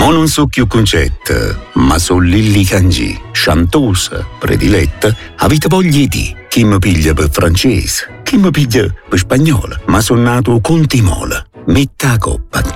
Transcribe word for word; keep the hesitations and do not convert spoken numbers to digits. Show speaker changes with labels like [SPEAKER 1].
[SPEAKER 1] Mo non so più concetta, ma so Lilli Cangì, chantosa, prediletta, avete voglia di chi mi piglia per francese, chi mi piglia per spagnolo, ma sono nato con timola. Metta a coppa